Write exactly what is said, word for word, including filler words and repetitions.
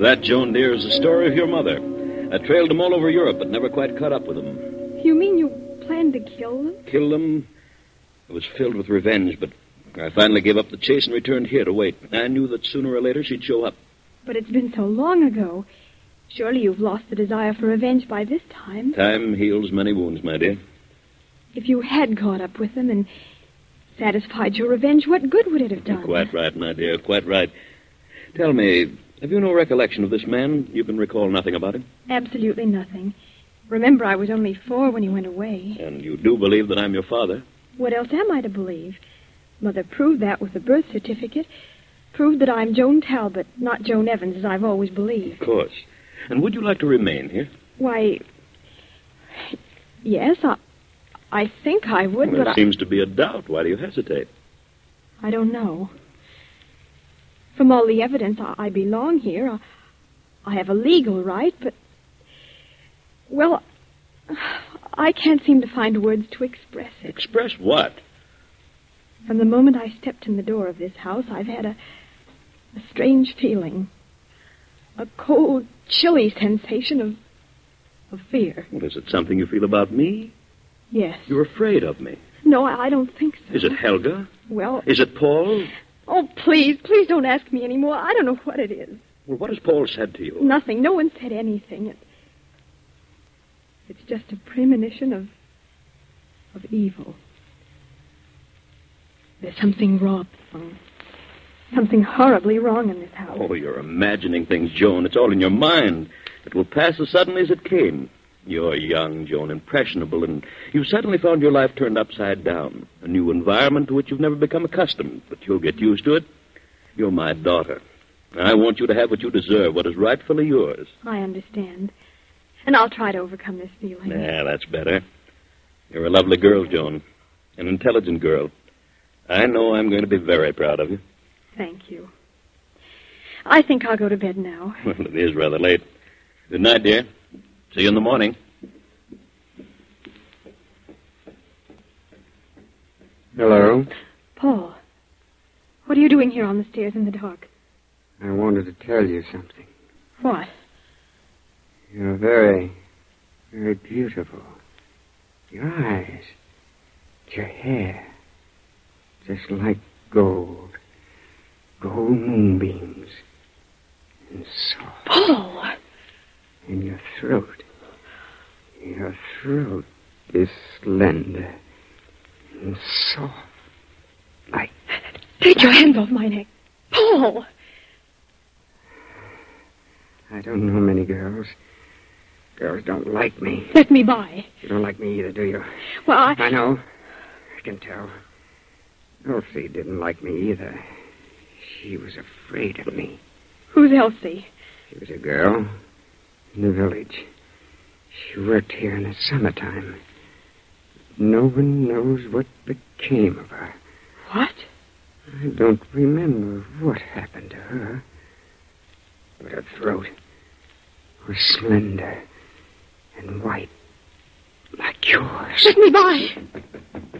That, Joan, dear, is the story of your mother. I trailed them all over Europe, but never quite caught up with them. You mean you planned to kill them? Kill them? I was filled with revenge, but I finally gave up the chase and returned here to wait. I knew that sooner or later she'd show up. But it's been so long ago. Surely you've lost the desire for revenge by this time. Time heals many wounds, my dear. If you had caught up with them and satisfied your revenge, what good would it have done? Quite right, my dear, quite right. Tell me, have you no recollection of this man? You can recall nothing about him? Absolutely nothing. Remember, I was only four when he went away. And you do believe that I'm your father? What else am I to believe? Mother proved that with the birth certificate. Proved that I'm Joan Talbot, not Joan Evans, as I've always believed. Of course. And would you like to remain here? Why, yes, I, I think I would, well, but there I... seems to be a doubt. Why do you hesitate? I don't know. From all the evidence, I, I belong here. I, I have a legal right, but... Well, I can't seem to find words to express it. Express what? From the moment I stepped in the door of this house, I've had a, a strange feeling. A cold, chilly sensation of, of fear. Well, is it something you feel about me? Yes. You're afraid of me. No, I, I don't think so. Is it Helga? Well... Is it Paul? Oh, please, please don't ask me anymore. I don't know what it is. Well, what has Paul said to you? Nothing. No one said anything. It, it's just a premonition of, of evil. There's something wrong. Something horribly wrong in this house. Oh, you're imagining things, Joan. It's all in your mind. It will pass as suddenly as it came. You're young, Joan, impressionable, and you've suddenly found your life turned upside down. A new environment to which you've never become accustomed, but you'll get used to it. You're my daughter. I want you to have what you deserve, what is rightfully yours. I understand. And I'll try to overcome this feeling. Yeah, that's better. You're a lovely girl, Joan. An intelligent girl. I know I'm going to be very proud of you. Thank you. I think I'll go to bed now. Well, it is rather late. Good night, dear. See you in the morning. Hello? Paul, what are you doing here on the stairs in the dark? I wanted to tell you something. What? You're very, very beautiful. Your eyes, your hair, just like gold. Gold moonbeams. And soft. Paul! And your throat. Your throat is slender and soft. Like... Take your hands off my neck. Paul! I don't know many girls. Girls don't like me. Let me by. You don't like me either, do you? Well, I... I know. I can tell. Elsie didn't like me either. She was afraid of me. Who's Elsie? She was a girl in the village. She worked here in the summertime. No one knows what became of her. What? I don't remember what happened to her. But her throat was slender and white, like yours. Let me by.